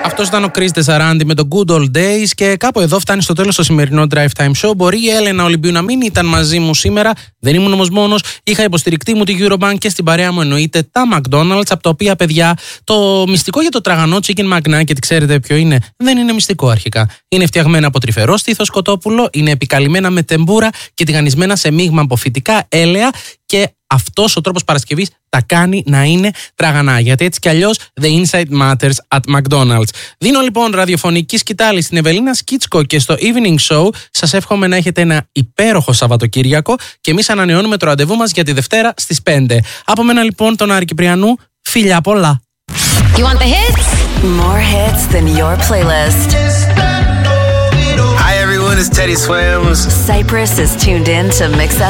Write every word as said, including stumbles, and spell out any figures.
Αυτός ήταν ο Chris Desarandi με το Good Old Days και κάπου εδώ φτάνει στο τέλος το σημερινό Drive Time Show. Μπορεί η Έλενα Ολυμπίου να μην ήταν μαζί μου σήμερα, δεν ήμουν όμως μόνος. Είχα υποστηρικτή μου τη Eurobank και στην παρέα μου εννοείται τα McDonald's, από τα οποία, παιδιά, το μυστικό για το τραγανό Chicken McNugget, ξέρετε ποιο είναι? Δεν είναι μυστικό αρχικά. Είναι φτιαγμένα από τρυφερό στήθος κοτόπουλο, είναι επικαλυμμένα με τεμπούρα και τηγανισμένα σε μείγμα από φυτικά έλαια και αυτός ο τρόπος παρασκευής τα κάνει να είναι τραγανά. Γιατί έτσι κι αλλιώς the inside matters at McDonald's. Δίνω λοιπόν ραδιοφωνική σκητάλη στην Ευελίνα Σκίτσκο και στο Evening Show. Σας εύχομαι να έχετε ένα υπέροχο Σαββατοκύριακο και εμείς ανανεώνουμε το ραντεβού μας για τη Δευτέρα στις πέντε. Από μένα λοιπόν τον Άρη Κυπριανού, φιλιά πολλά. You want the hits? More hits than your playlist. Hi everyone, it's Teddy Swims. Cypress is tuned in to Mix